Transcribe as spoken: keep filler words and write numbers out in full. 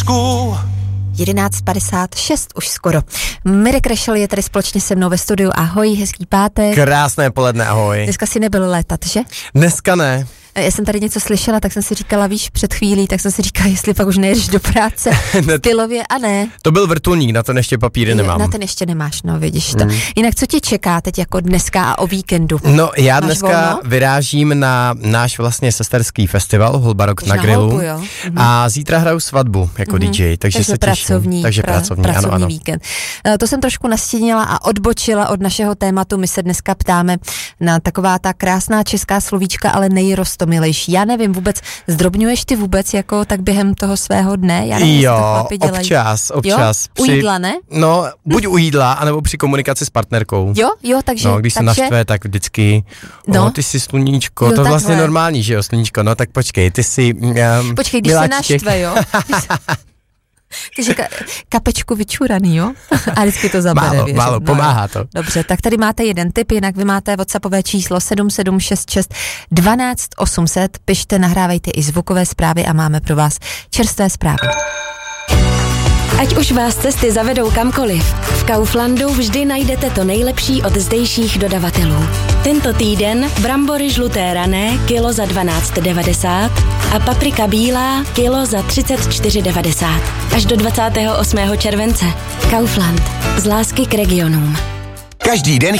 Česku. jedenáct padesát šest už skoro. Mirek Rešel je tady společně se mnou ve studiu. Ahoj, hezký pátek. Krásné poledne, ahoj. Dneska si nebyl létat, že? Dneska ne. Já jsem tady něco slyšela, tak jsem si říkala, víš, před chvílí, tak jsem si říkala, jestli pak už nejedeš do práce v Tylově, a ne. To byl vrtulník, na ten ještě papíry nemám. Na ten ještě nemáš, no vidíš to. Mm. Jinak co tě čeká teď jako dneska a o víkendu? No já Máš dneska volno? vyrážím na náš vlastně sesterský festival Holbarok na, na grilu Holbu, jo. Mhm. A zítra hraju svatbu jako mm-hmm. D J, takže, takže se pracovní, těším. Takže pra, pracovní, pracovní ano, ano. víkend. To jsem trošku nastínila a odbočila od našeho tématu. My se dneska ptáme na taková ta krásná česká slovíčka, ale nejrostomilejší. Já nevím, vůbec zdrobňuješ ty vůbec jako tak během toho svého dne? Já nevím, jo, občas, občas. Jo? U jídla, ne? No, buď u jídla, anebo při komunikaci s partnerkou. Jo, jo, takže... No, když takže... se naštve, tak vždycky, no. O, ty jsi sluníčko, jo, to je vlastně takhle. normální, že jo, sluníčko, no tak počkej, ty jsi... Um, počkej, když se naštve, jo? Takže ka- kapečku vyčuraný, jo? A vždycky to zabere, Málo, věřím. málo, pomáhá to. Dobře, tak tady máte jeden tip, jinak vy máte WhatsAppové číslo sedm sedm šest šest dvanáct osm set, pište, nahrávejte i zvukové zprávy a máme pro vás čerstvé zprávy. Ať už vás cesty zavedou kamkoliv, v Kauflandu vždy najdete to nejlepší od zdejších dodavatelů. Tento týden brambory žluté rané kilo za dvanáct devadesát a paprika bílá kilo za třicet čtyři devadesát. Až do dvacátého osmého července. Kaufland. Z lásky k regionům. Každý den